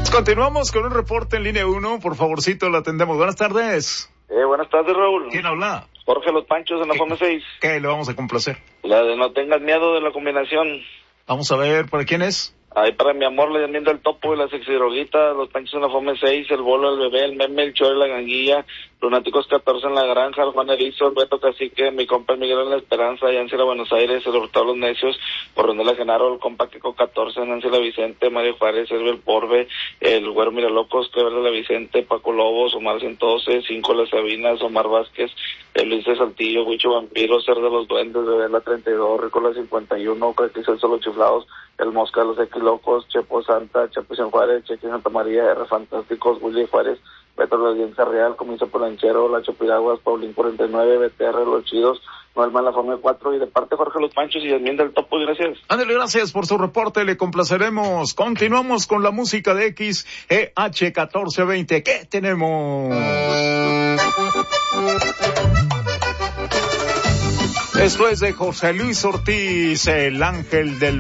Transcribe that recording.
Continuamos con un reporte en línea 1. Por favorcito, lo atendemos. Buenas tardes. Buenas tardes, Raúl. ¿Quién habla? Jorge Los Panchos en la Fome 6. ¿Qué le vamos a complacer? La de No tengas miedo de la combinación. Vamos a ver, ¿para quién es? Ahí para mi amor, la Yasmín del Topo y la Sexy Droguita, Los Panchos en la Fome 6, el Bolo, el Bebé, el Meme, el Chore, la Ganguilla, Lunáticos 14 en la Granja, el Juan Erizo, el Beto Cacique, mi compa el Miguel en la Esperanza, Yancy la Buenos Aires, el Hurtado Los Necios, Porronela Genaro, el compa Kiko 14, Nancy la Vicente, Mario Juárez, el Porbe, el Güero Miralocos, Clever la Vicente, Paco Lobos, Omar 112, 5 las Sabinas, Omar Vázquez, el Luis de Saltillo, Huicho Vampiro, Ser de los Duendes, Bebé la 32, Rico la 51, Craquis Solo Chiflados, el Mosca, los Equilocos, Chepo Santa, Chapo San Juárez, Cheque Santa María, R Fantásticos, Willy Juárez, Beto la Audiencia Real, Comienzo Polanchero, La Chopiraguas, Paulín 49, BTR, Los Chidos, Noelma la Fome 4 y de parte Jorge Los Panchos y Yasmín del Topo, gracias. Ándale, gracias por su reporte, le complaceremos. Continuamos con la música de XEH1420. ¿Qué tenemos? Esto es de José Luis Ortiz, el ángel del